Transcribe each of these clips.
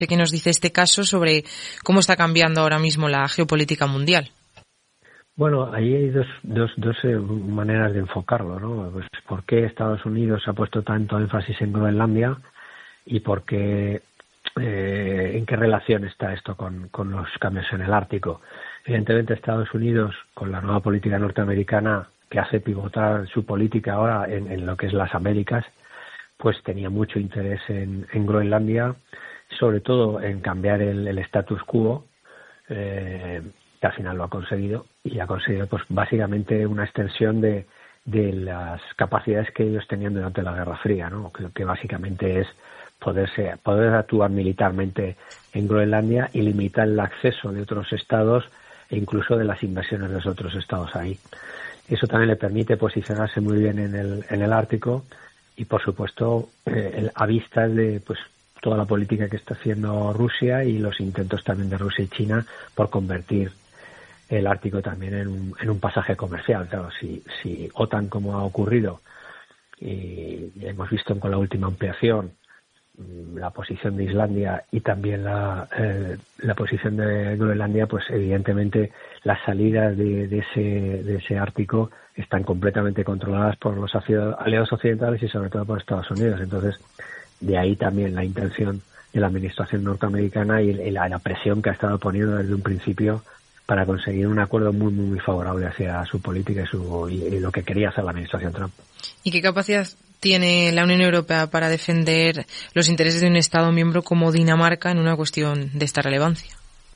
¿Qué nos dice este caso sobre cómo está cambiando ahora mismo la geopolítica mundial? Bueno, ahí hay dos maneras de enfocarlo, ¿no? Pues por qué Estados Unidos ha puesto tanto énfasis en Groenlandia y por qué, en qué relación está esto con los cambios en el Ártico. Evidentemente, Estados Unidos, con la nueva política norteamericana que hace pivotar su política ahora en lo que es las Américas, pues tenía mucho interés en Groenlandia, sobre todo en cambiar el status quo, que al final lo ha conseguido, y ha conseguido pues básicamente una extensión de las capacidades que ellos tenían durante la Guerra Fría, ¿no? Que básicamente es poder actuar militarmente en Groenlandia y limitar el acceso de otros estados e incluso de las inversiones de los otros estados ahí. Eso también le permite posicionarse muy bien en el Ártico y, por supuesto, a vistas de pues toda la política que está haciendo Rusia y los intentos también de Rusia y China por convertir el Ártico también en un pasaje comercial. Claro, si OTAN, como ha ocurrido, y hemos visto con la última ampliación, la posición de Islandia y también la posición de Groenlandia, pues evidentemente las salidas de ese Ártico están completamente controladas por los aliados occidentales y sobre todo por Estados Unidos. Entonces, de ahí también la intención de la administración norteamericana y la presión que ha estado poniendo desde un principio para conseguir un acuerdo muy, muy, muy favorable hacia su política y lo que quería hacer la administración Trump. ¿Y qué capacidad tiene la Unión Europea para defender los intereses de un Estado miembro como Dinamarca en una cuestión de esta relevancia?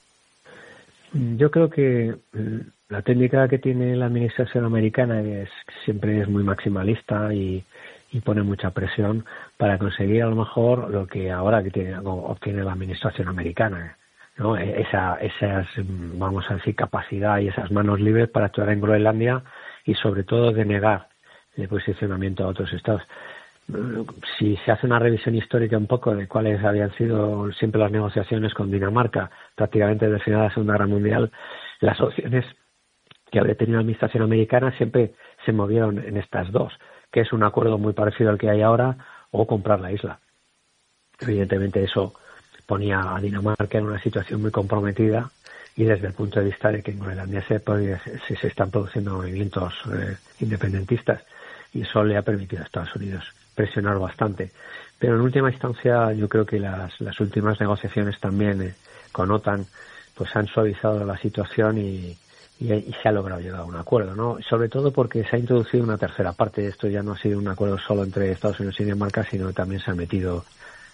Yo creo que la técnica que tiene la administración americana siempre es muy maximalista y pone mucha presión para conseguir a lo mejor lo que ahora obtiene la administración americana, ¿no? Esas, vamos a decir, capacidad y esas manos libres para actuar en Groenlandia y sobre todo denegar el posicionamiento a otros estados. Si se hace una revisión histórica un poco de cuáles habían sido siempre las negociaciones con Dinamarca, prácticamente desde el final de la Segunda Guerra Mundial, las opciones que había tenido la administración americana siempre se movieron en estas dos, que es un acuerdo muy parecido al que hay ahora o comprar la isla. Evidentemente eso ponía a Dinamarca en una situación muy comprometida y desde el punto de vista de que en Groenlandia se están produciendo movimientos independentistas y eso le ha permitido a Estados Unidos presionar bastante. Pero en última instancia yo creo que las últimas negociaciones también con OTAN pues han suavizado la situación y se ha logrado llegar a un acuerdo, ¿no? Sobre todo porque se ha introducido una tercera parte. Esto ya no ha sido un acuerdo solo entre Estados Unidos y Dinamarca, sino que también se ha metido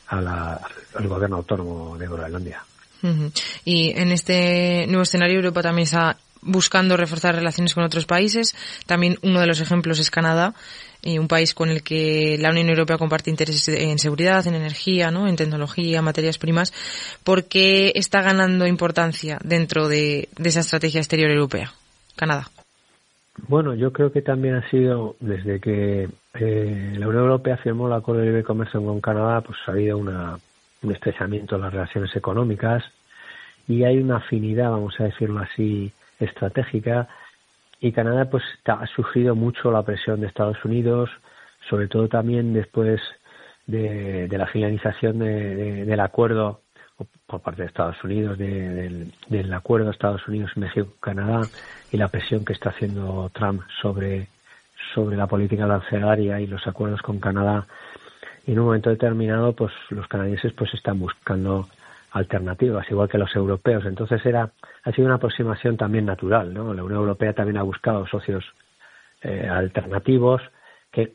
al gobierno autónomo de Groenlandia. Uh-huh. Y en este nuevo escenario Europa también está buscando reforzar relaciones con otros países. También uno de los ejemplos es Canadá, un país con el que la Unión Europea comparte intereses en seguridad, en energía, ¿no? En tecnología, materias primas. ¿Por qué está ganando importancia dentro de esa estrategia exterior europea, Canadá? Bueno, yo creo que también ha sido desde que la Unión Europea firmó el Acuerdo de Libre Comercio con Canadá, pues ha habido un estrechamiento de las relaciones económicas y hay una afinidad, vamos a decirlo así, estratégica, y Canadá pues ha sufrido mucho la presión de Estados Unidos, sobre todo también después de la finalización del acuerdo por parte de Estados Unidos, del acuerdo Estados Unidos-México-Canadá y la presión que está haciendo Trump sobre la política arancelaria y los acuerdos con Canadá. Y en un momento determinado pues los canadienses pues están buscando alternativas, igual que los europeos. Entonces ha sido una aproximación también natural, ¿no? La Unión Europea también ha buscado socios alternativos que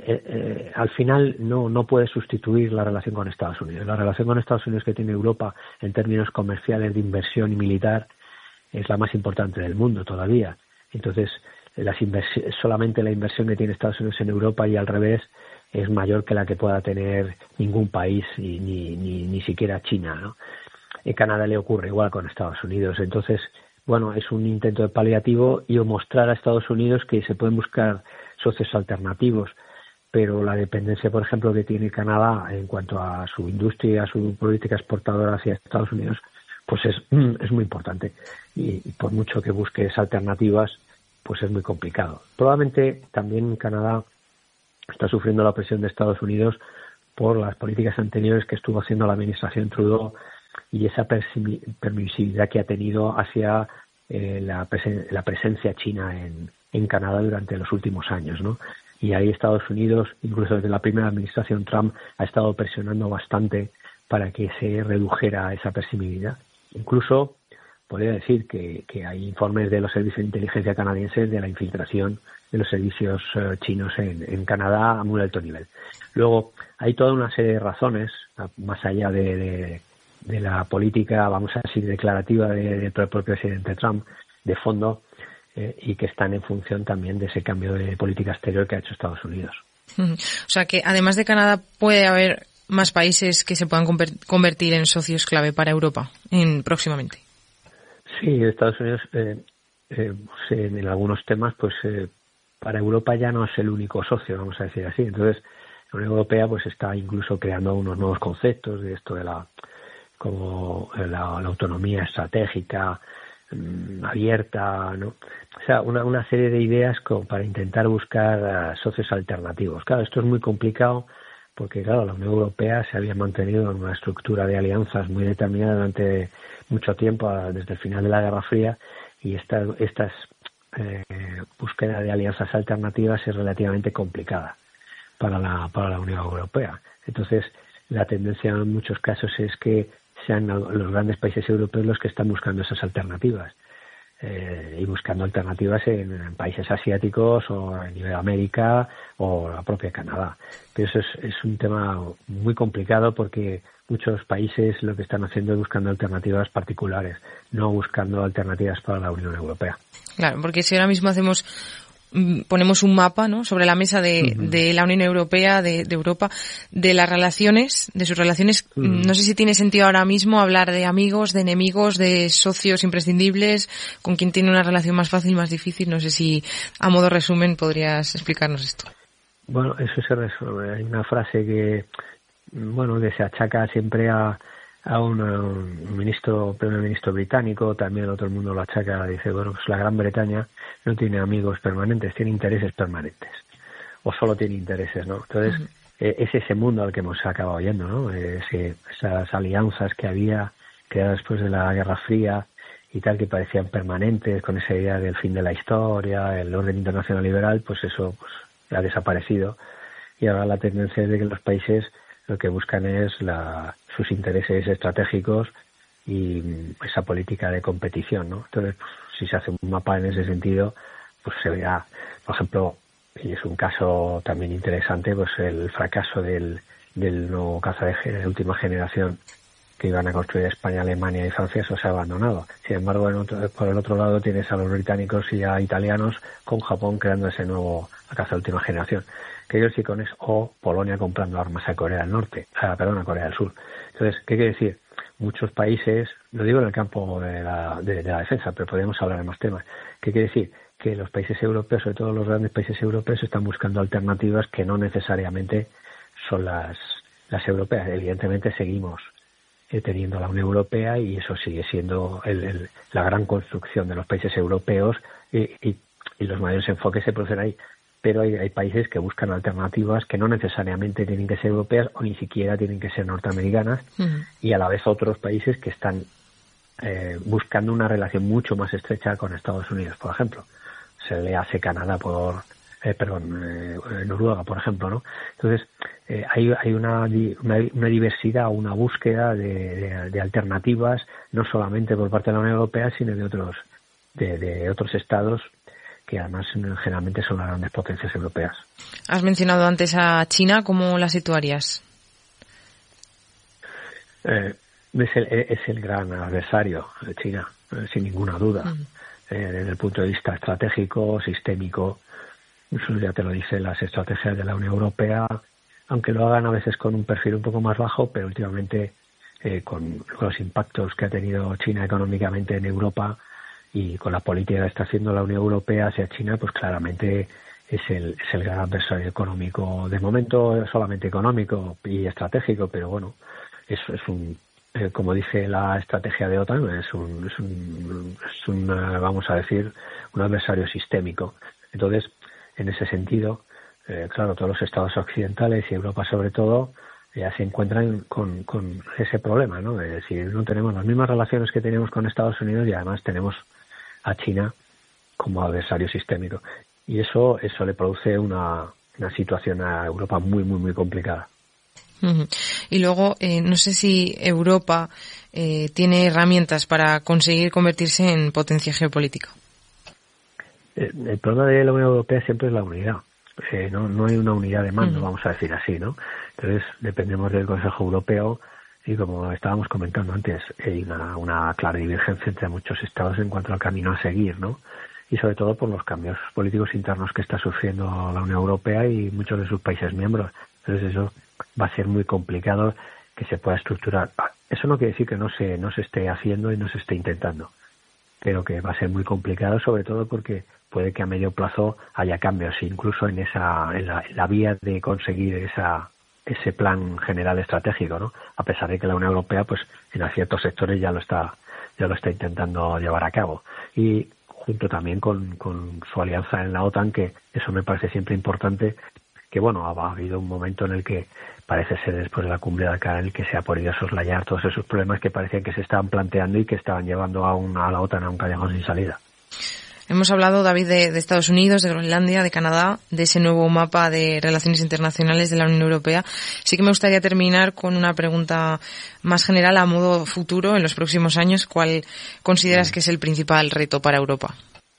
al final no puede sustituir la relación con Estados Unidos. La relación con Estados Unidos que tiene Europa en términos comerciales, de inversión y militar es la más importante del mundo todavía. Entonces solamente la inversión que tiene Estados Unidos en Europa y al revés es mayor que la que pueda tener ningún país y ni siquiera China, ¿no? En Canadá le ocurre igual con Estados Unidos. Entonces, bueno, es un intento de paliativo y mostrar a Estados Unidos que se pueden buscar socios alternativos, pero la dependencia, por ejemplo, que tiene Canadá en cuanto a su industria y a su política exportadora hacia Estados Unidos, pues es muy importante. Y por mucho que busques alternativas, pues es muy complicado. Probablemente también Canadá está sufriendo la presión de Estados Unidos por las políticas anteriores que estuvo haciendo la administración Trudeau y esa permisividad que ha tenido hacia la presencia china en Canadá durante los últimos años, ¿no? Y ahí Estados Unidos, incluso desde la primera administración Trump, ha estado presionando bastante para que se redujera esa permisividad. Incluso podría decir que hay informes de los servicios de inteligencia canadienses de la infiltración de los servicios chinos en Canadá a muy alto nivel. Luego, hay toda una serie de razones, más allá de la política, vamos a decir, declarativa del propio presidente Trump, de fondo, y que están en función también de ese cambio de política exterior que ha hecho Estados Unidos. O sea que, además de Canadá, puede haber más países que se puedan convertir en socios clave para Europa próximamente. Sí, Estados Unidos, en algunos temas, pues para Europa ya no es el único socio, vamos a decir así. Entonces, la Unión Europea pues está incluso creando unos nuevos conceptos de esto de la autonomía estratégica abierta, ¿no? O sea, una serie de ideas como para intentar buscar socios alternativos. Claro, esto es muy complicado porque, claro, la Unión Europea se había mantenido en una estructura de alianzas muy determinada durante mucho tiempo, desde el final de la Guerra Fría, y estas búsqueda de alianzas alternativas es relativamente complicada para la Unión Europea. Entonces, la tendencia en muchos casos es que sean los grandes países europeos los que están buscando esas alternativas, y buscando alternativas en países asiáticos o en Iberoamérica o la propia Canadá. Pero eso es un tema muy complicado porque muchos países lo que están haciendo es buscando alternativas particulares, no buscando alternativas para la Unión Europea. Claro, porque si ahora mismo ponemos un mapa, ¿no?, sobre la mesa de la Unión Europea, de Europa, de las relaciones, de sus relaciones, no sé si tiene sentido ahora mismo hablar de amigos, de enemigos, de socios imprescindibles, con quién tiene una relación más fácil, más difícil. No sé si, a modo resumen, podrías explicarnos esto. Bueno, eso se resuelve. Hay una frase que se achaca siempre a un primer ministro británico, también todo el mundo lo achaca, dice, pues la Gran Bretaña no tiene amigos permanentes, tiene intereses permanentes, o solo tiene intereses, ¿no? Entonces, es ese mundo al que hemos acabado yendo, ¿no? Esas alianzas que había creadas después de la Guerra Fría y tal, que parecían permanentes, con esa idea del fin de la historia, el orden internacional liberal, pues eso ha desaparecido, y ahora la tendencia es de que los países lo que buscan es sus intereses estratégicos y esa política de competición, ¿no? Entonces, pues, si se hace un mapa en ese sentido, pues se verá, por ejemplo, y es un caso también interesante, pues el fracaso del nuevo caza de última generación que iban a construir España, Alemania y Francia, eso se ha abandonado. Sin embargo, por el otro lado tienes a los británicos y a italianos con Japón creando ese nuevo caza de última generación. Que ellos sí con eso, o Polonia comprando armas a Corea del Norte, a Corea del Sur. Entonces, ¿qué quiere decir? Muchos países, lo digo en el campo de la defensa, pero podemos hablar de más temas. ¿Qué quiere decir? Que los países europeos, sobre todo los grandes países europeos, están buscando alternativas que no necesariamente son las europeas. Evidentemente seguimos teniendo la Unión Europea y eso sigue siendo la gran construcción de los países europeos y los mayores enfoques se producen ahí. Pero hay países que buscan alternativas que no necesariamente tienen que ser europeas o ni siquiera tienen que ser norteamericanas, y a la vez otros países que están buscando una relación mucho más estrecha con Estados Unidos, por ejemplo. Se le hace Canadá Noruega, por ejemplo, ¿no? Entonces, hay una diversidad, una búsqueda de alternativas, no solamente por parte de la Unión Europea, sino de otros estados que además generalmente son las grandes potencias europeas. Has mencionado antes a China, ¿cómo la situarías? Es el gran adversario de China, sin ninguna duda, desde el punto de vista estratégico, sistémico. Eso ya te lo dicen las estrategias de la Unión Europea, aunque lo hagan a veces con un perfil un poco más bajo, pero últimamente con los impactos que ha tenido China económicamente en Europa y con la política que está haciendo la Unión Europea hacia China, pues claramente es el gran adversario económico, de momento solamente económico y estratégico, pero bueno, es un como dice la estrategia de OTAN, es un vamos a decir, un adversario sistémico. Entonces, en ese sentido, claro, todos los estados occidentales y Europa sobre todo ya se encuentran con ese problema, ¿no? Es decir, no tenemos las mismas relaciones que teníamos con Estados Unidos y además tenemos a China como adversario sistémico. Y eso le produce una situación a Europa muy, muy, muy complicada. Uh-huh. Y luego, no sé si Europa tiene herramientas para conseguir convertirse en potencia geopolítica. El problema de la Unión Europea siempre es la unidad. No hay una unidad de mando, vamos a decir así, ¿no? Entonces, dependemos del Consejo Europeo y, como estábamos comentando antes, hay una clara divergencia entre muchos estados en cuanto al camino a seguir, ¿no? Y sobre todo por los cambios políticos internos que está sufriendo la Unión Europea y muchos de sus países miembros. Entonces, eso va a ser muy complicado que se pueda estructurar. Eso no quiere decir que no se esté haciendo y no se esté intentando, pero que va a ser muy complicado, sobre todo porque puede que a medio plazo haya cambios, incluso en la vía de conseguir ese plan general estratégico, ¿no? A pesar de que la Unión Europea, pues, en ciertos sectores ya lo está intentando llevar a cabo. Y junto también con su alianza en la OTAN, que eso me parece siempre importante, que bueno, ha habido un momento en el que parece ser después de la cumbre de Ankara en el que se ha podido soslayar todos esos problemas que parecían que se estaban planteando y que estaban llevando a la OTAN a un callejón sin salida. Hemos hablado, David, de Estados Unidos, de Groenlandia, de Canadá, de ese nuevo mapa de relaciones internacionales de la Unión Europea. Sí que me gustaría terminar con una pregunta más general a modo futuro, en los próximos años. ¿Cuál consideras que es el principal reto para Europa?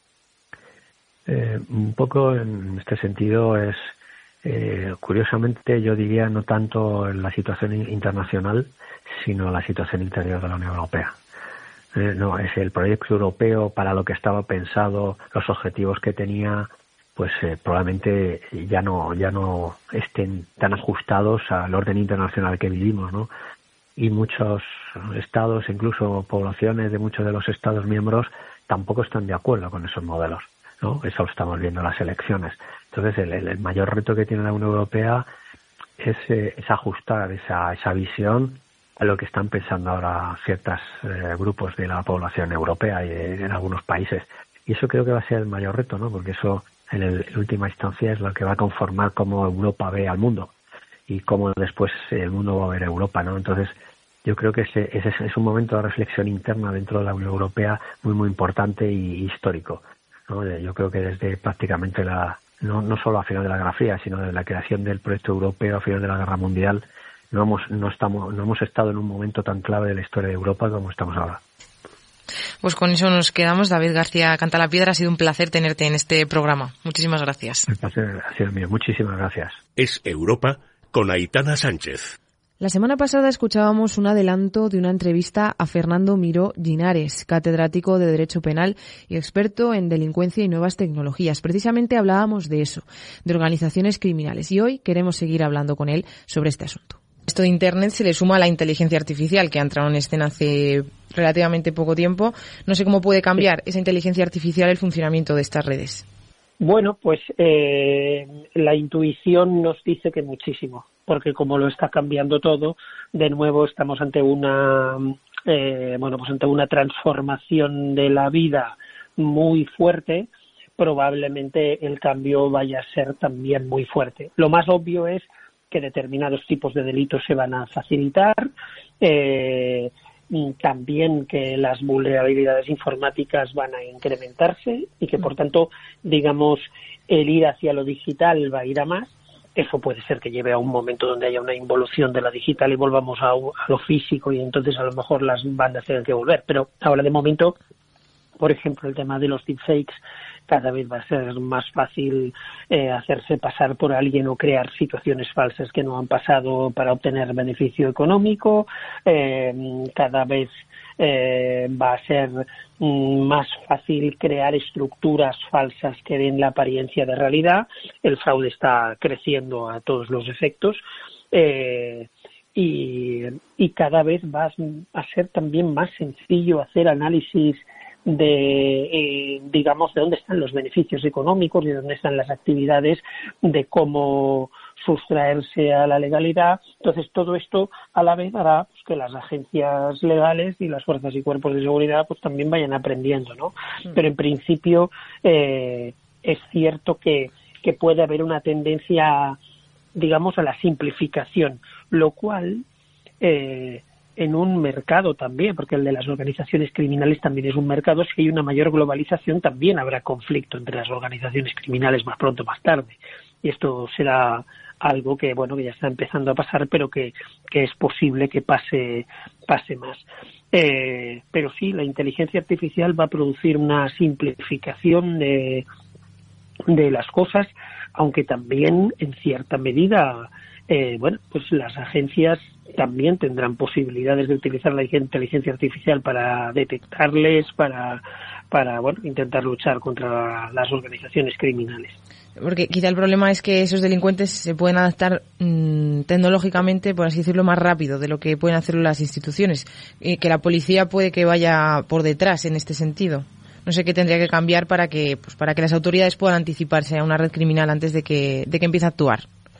Un poco en este sentido es, curiosamente, yo diría no tanto en la situación internacional, sino la situación interior de la Unión Europea. No, es el proyecto europeo para lo que estaba pensado, los objetivos que tenía, pues probablemente ya no estén tan ajustados al orden internacional que vivimos, ¿no? Y muchos estados, incluso poblaciones de muchos de los estados miembros, tampoco están de acuerdo con esos modelos, ¿no? Eso lo estamos viendo en las elecciones. Entonces, el mayor reto que tiene la Unión Europea es ajustar esa visión a lo que están pensando ahora ciertos grupos de la población europea y en algunos países. Y eso creo que va a ser el mayor reto, ¿no? Porque eso, en última instancia, es lo que va a conformar cómo Europa ve al mundo y cómo después el mundo va a ver a Europa, ¿no? Entonces, yo creo que ese es un momento de reflexión interna dentro de la Unión Europea muy, muy importante y histórico, ¿no? Yo creo que desde prácticamente no solo a final de la Guerra Fría, sino desde la creación del proyecto europeo a final de la Guerra Mundial, no hemos estado en un momento tan clave de la historia de Europa como estamos ahora. Pues con eso nos quedamos. David García Cantalapiedra, ha sido un placer tenerte en este programa. Muchísimas gracias. El placer ha sido mío. Muchísimas gracias. Es Europa con Aitana Sánchez. La semana pasada escuchábamos un adelanto de una entrevista a Fernando Miró Llinares, catedrático de Derecho Penal y experto en delincuencia y nuevas tecnologías. Precisamente hablábamos de eso, de organizaciones criminales, y hoy queremos seguir hablando con él sobre este asunto. Esto de Internet se le suma a la inteligencia artificial, que ha entrado en escena hace relativamente poco tiempo. No sé cómo puede cambiar esa inteligencia artificial el funcionamiento de estas redes. Bueno, pues la intuición nos dice que muchísimo, porque como lo está cambiando todo, de nuevo estamos ante ante una transformación de la vida muy fuerte. Probablemente el cambio vaya a ser también muy fuerte. Lo más obvio es que determinados tipos de delitos se van a facilitar, también que las vulnerabilidades informáticas van a incrementarse y que, por tanto, digamos, el ir hacia lo digital va a ir a más. Eso puede ser que lleve a un momento donde haya una involución de la digital y volvamos a lo físico, y entonces a lo mejor las bandas tengan que volver. Pero ahora, de momento, por ejemplo, el tema de los deepfakes, cada vez va a ser más fácil hacerse pasar por alguien o crear situaciones falsas que no han pasado para obtener beneficio económico. Cada vez va a ser más fácil crear estructuras falsas que den la apariencia de realidad. El fraude está creciendo a todos los efectos. Y cada vez va a ser también más sencillo hacer análisis de dónde están los beneficios económicos, de dónde están las actividades, de cómo sustraerse a la legalidad. Entonces, todo esto a la vez hará pues que las agencias legales y las fuerzas y cuerpos de seguridad pues también vayan aprendiendo, ¿no? Pero en principio es cierto que puede haber una tendencia, digamos, a la simplificación, lo cual en un mercado también, porque el de las organizaciones criminales también es un mercado, si hay una mayor globalización también habrá conflicto entre las organizaciones criminales más pronto o más tarde, y esto será algo que que ya está empezando a pasar, pero que es posible que pase más. Pero sí, la inteligencia artificial va a producir una simplificación de las cosas, aunque también en cierta medida pues las agencias también tendrán posibilidades de utilizar la inteligencia artificial para detectarles, para intentar luchar contra las organizaciones criminales. Porque quizá el problema es que esos delincuentes se pueden adaptar tecnológicamente, por así decirlo, más rápido de lo que pueden hacerlo las instituciones, que la policía puede que vaya por detrás en este sentido. No sé qué tendría que cambiar para que las autoridades puedan anticiparse a una red criminal antes de que empiece a actuar.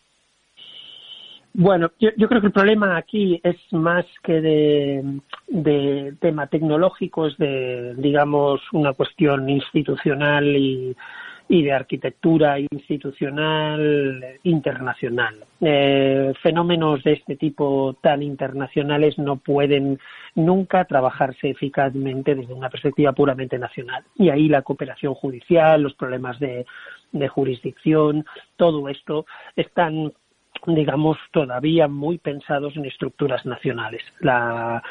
Bueno, yo creo que el problema aquí es más que de tema tecnológico, es de, digamos, una cuestión institucional y de arquitectura institucional internacional. Fenómenos de este tipo tan internacionales no pueden nunca trabajarse eficazmente desde una perspectiva puramente nacional. Y ahí la cooperación judicial, los problemas de jurisdicción, todo esto están, digamos, todavía muy pensados en estructuras nacionales. La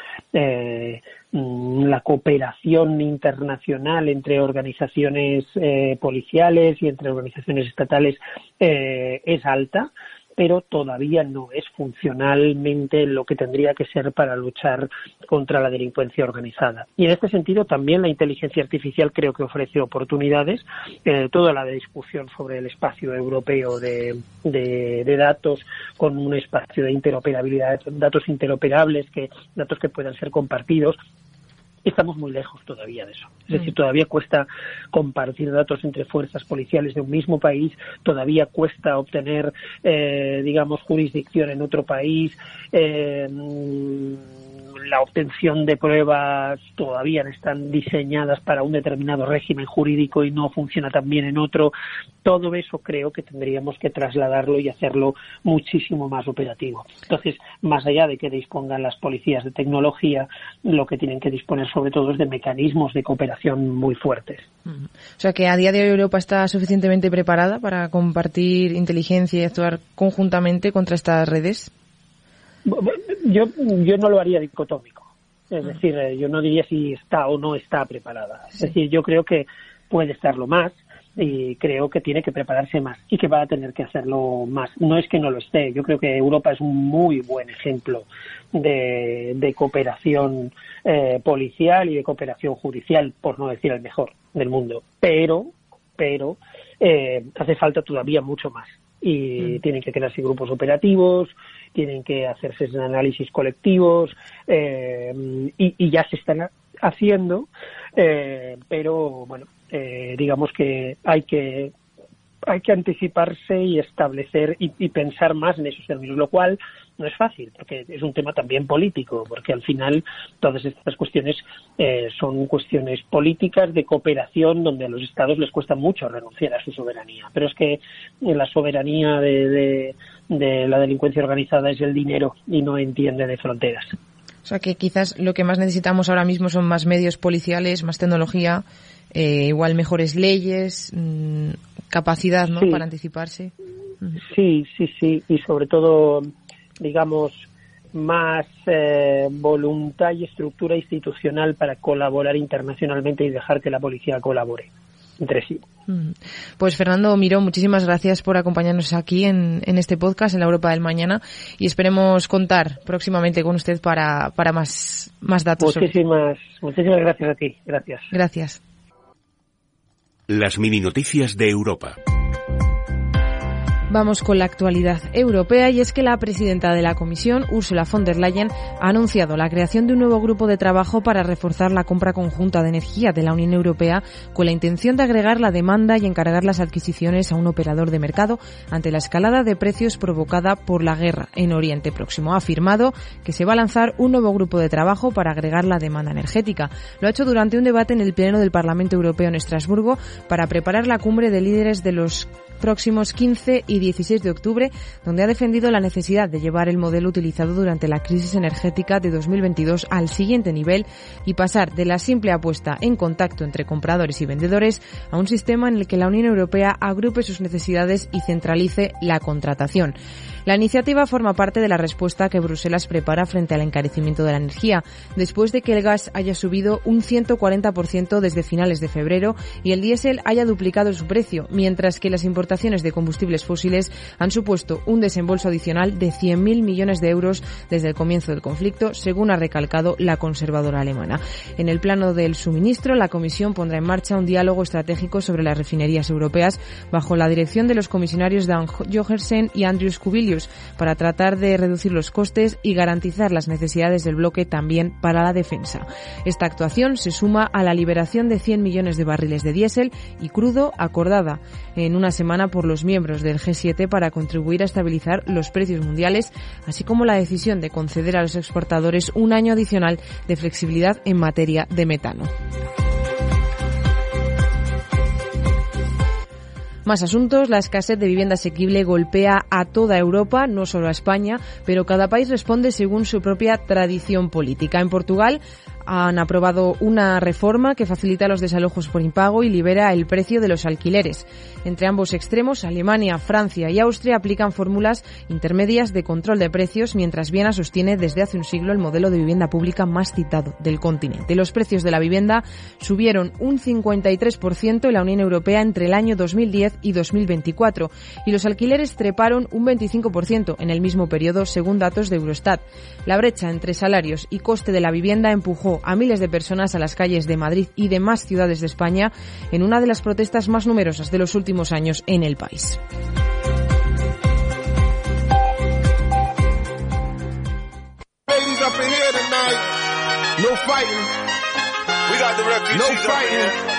cooperación internacional entre organizaciones policiales y entre organizaciones estatales es alta, pero todavía no es funcionalmente lo que tendría que ser para luchar contra la delincuencia organizada. Y en este sentido también la inteligencia artificial creo que ofrece oportunidades. Toda la discusión sobre el espacio europeo de datos con un espacio de interoperabilidad, datos interoperables, datos que puedan ser compartidos. Estamos muy lejos todavía de eso. Es decir, todavía cuesta compartir datos entre fuerzas policiales de un mismo país, todavía cuesta obtener, jurisdicción en otro país, la obtención de pruebas todavía están diseñadas para un determinado régimen jurídico y no funciona tan bien en otro. Todo eso creo que tendríamos que trasladarlo y hacerlo muchísimo más operativo. Entonces, más allá de que dispongan las policías de tecnología, lo que tienen que disponer sobre todo es de mecanismos de cooperación muy fuertes. O sea que a día de hoy Europa está suficientemente preparada para compartir inteligencia y actuar conjuntamente contra estas redes. Yo no lo haría dicotómico. Es decir, yo no diría si está o no está preparada. Es decir, yo creo que puede estarlo más y creo que tiene que prepararse más y que va a tener que hacerlo más. No es que no lo esté. Yo creo que Europa es un muy buen ejemplo de cooperación policial y de cooperación judicial, por no decir el mejor del mundo. Pero hace falta todavía mucho más. Y tienen que crearse grupos operativos, tienen que hacerse análisis colectivos y ya se están haciendo, pero bueno, digamos que hay que anticiparse y establecer y pensar más en esos términos, lo cual no es fácil, porque es un tema también político, porque al final todas estas cuestiones son cuestiones políticas de cooperación donde a los Estados les cuesta mucho renunciar a su soberanía. Pero es que la soberanía de la delincuencia organizada es el dinero y no entiende de fronteras. O sea que quizás lo que más necesitamos ahora mismo son más medios policiales, más tecnología, igual mejores leyes, capacidad, ¿no?, para anticiparse. Sí, y sobre todo, digamos, más voluntad y estructura institucional para colaborar internacionalmente y dejar que la policía colabore entre sí. Pues Fernando Miró, muchísimas gracias por acompañarnos aquí en este podcast, en la Europa del Mañana, y esperemos contar próximamente con usted para más datos. Muchísimas gracias a ti. Gracias. Las mini noticias de Europa. Vamos con la actualidad europea, y es que la presidenta de la Comisión, Ursula von der Leyen, ha anunciado la creación de un nuevo grupo de trabajo para reforzar la compra conjunta de energía de la Unión Europea con la intención de agregar la demanda y encargar las adquisiciones a un operador de mercado ante la escalada de precios provocada por la guerra en Oriente Próximo. Ha afirmado que se va a lanzar un nuevo grupo de trabajo para agregar la demanda energética. Lo ha hecho durante un debate en el Pleno del Parlamento Europeo en Estrasburgo para preparar la cumbre de líderes de los próximos 15 y 16 de octubre, donde ha defendido la necesidad de llevar el modelo utilizado durante la crisis energética de 2022 al siguiente nivel y pasar de la simple apuesta en contacto entre compradores y vendedores a un sistema en el que la Unión Europea agrupe sus necesidades y centralice la contratación. La iniciativa forma parte de la respuesta que Bruselas prepara frente al encarecimiento de la energía, después de que el gas haya subido un 140% desde finales de febrero y el diésel haya duplicado su precio, mientras que las importaciones de combustibles fósiles han supuesto un desembolso adicional de 100.000 millones de euros desde el comienzo del conflicto, según ha recalcado la conservadora alemana. En el plano del suministro, la Comisión pondrá en marcha un diálogo estratégico sobre las refinerías europeas bajo la dirección de los comisarios Dan Jochersen y Andrius Kubilius para tratar de reducir los costes y garantizar las necesidades del bloque también para la defensa. Esta actuación se suma a la liberación de 100 millones de barriles de diésel y crudo acordada en una semana por los miembros del G7 para contribuir a estabilizar los precios mundiales, así como la decisión de conceder a los exportadores un año adicional de flexibilidad en materia de metano. Más asuntos. La escasez de vivienda asequible golpea a toda Europa, no solo a España, pero cada país responde según su propia tradición política. En Portugal han aprobado una reforma que facilita los desalojos por impago y libera el precio de los alquileres. Entre ambos extremos, Alemania, Francia y Austria aplican fórmulas intermedias de control de precios, mientras Viena sostiene desde hace un siglo el modelo de vivienda pública más citado del continente. Los precios de la vivienda subieron un 53% en la Unión Europea entre el año 2010 y 2024 y los alquileres treparon un 25% en el mismo periodo, según datos de Eurostat. La brecha entre salarios y coste de la vivienda empujó a miles de personas a las calles de Madrid y demás ciudades de España en una de las protestas más numerosas de los últimos años en el país. No fighting. We got the refugees. No fighting.